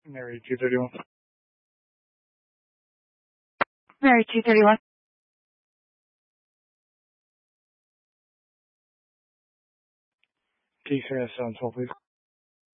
Mary 231. Mary 231. Can you turn that sound 12, please?